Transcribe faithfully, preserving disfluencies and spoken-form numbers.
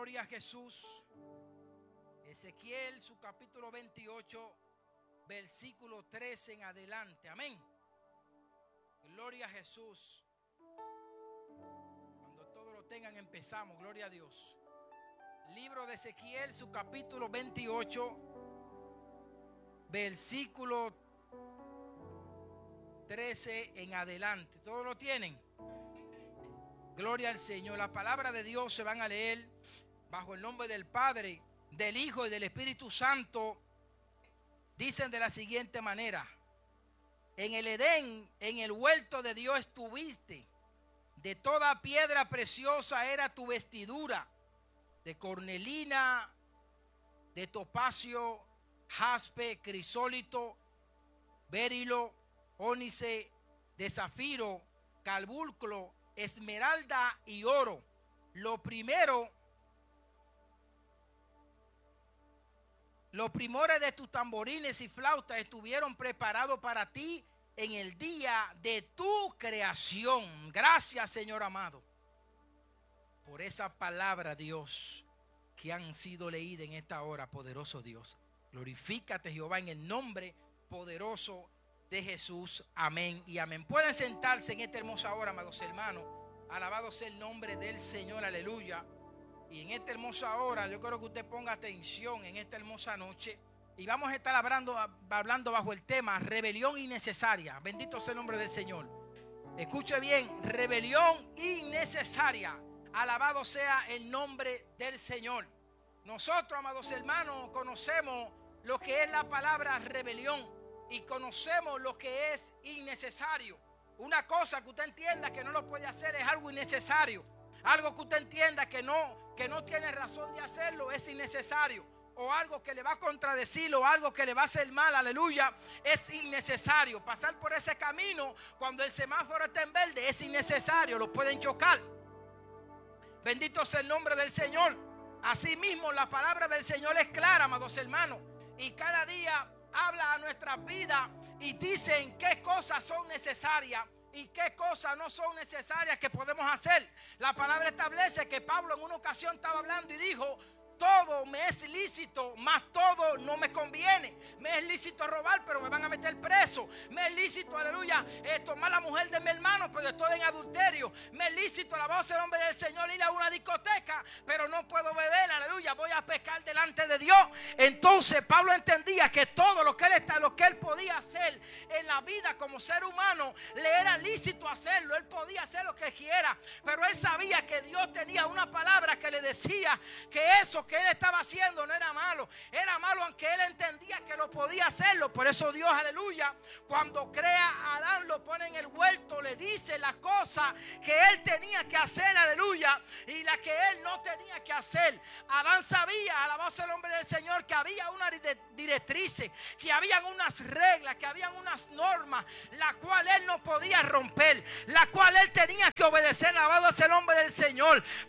Gloria a Jesús. Ezequiel, su capítulo veintiocho, versículo trece en adelante. Amén. Gloria a Jesús. Cuando todos lo tengan, empezamos. Gloria a Dios. Libro de Ezequiel, su capítulo veintiocho, versículo trece en adelante. ¿Todos lo tienen? Gloria al Señor. La palabra de Dios se van a leer bajo el nombre del Padre, del Hijo y del Espíritu Santo. Dicen de la siguiente manera: en el Edén, en el huerto de Dios estuviste. De toda piedra preciosa era tu vestidura, de cornelina, de topacio, jaspe, crisólito, berilo, ónice, de zafiro, carbunculo, esmeralda y oro. Lo primero, los primores de tus tamborines y flautas estuvieron preparados para ti en el día de tu creación. Gracias, Señor amado, por esa palabra, Dios, que han sido leídas en esta hora, poderoso Dios. Glorifícate, Jehová, en el nombre poderoso de Jesús. Amén y amén. Pueden sentarse en esta hermosa hora, amados hermanos. Alabado sea el nombre del Señor, aleluya. Y en esta hermosa hora yo quiero que usted ponga atención en esta hermosa noche. Y vamos a estar hablando, hablando bajo el tema rebelión innecesaria. Bendito sea el nombre del Señor. Escuche bien, rebelión innecesaria. Alabado sea el nombre del Señor. Nosotros, amados hermanos, conocemos lo que es la palabra rebelión y conocemos lo que es innecesario. Una cosa que usted entienda que no lo puede hacer es algo innecesario. Algo que usted entienda que no, que no tiene razón de hacerlo es innecesario. O algo que le va a contradecir o algo que le va a hacer mal, aleluya, es innecesario. Pasar por ese camino cuando el semáforo está en verde es innecesario, lo pueden chocar. Bendito sea el nombre del Señor. Asimismo, la palabra del Señor es clara, amados hermanos, y cada día habla a nuestras vidas y dicen qué cosas son necesarias y qué cosas no son necesarias que podemos hacer. La palabra establece que Pablo en una ocasión estaba hablando y dijo: todo me es lícito, mas todo no me conviene. Me es lícito robar, pero me van a meter preso. Me es lícito, aleluya, eh, tomar la mujer de mi hermano, pero estoy en adulterio. Me es lícito, la voz del hombre del Señor, ir a una discoteca, pero no puedo beber, aleluya, voy a pecar delante de Dios. Entonces Pablo entendía que todo lo que él está, lo que él podía hacer en la vida como ser humano, le era lícito hacerlo. Él podía hacer lo que quiera, pero él sabía que Dios tenía una palabra que le decía que eso que él estaba haciendo no era malo, era malo aunque él entendía que lo podía hacerlo. Por eso Dios, aleluya, cuando crea a Adán, lo pone en el huerto, le dice las cosas que él tenía que hacer, aleluya, y las que él no tenía que hacer. Adán sabía, alabado sea el nombre del Señor, que había unas directrices, que habían unas reglas, que habían unas normas, la cual él no podía romper, la cual él tenía que obedecer, alabado sea el nombre del Señor.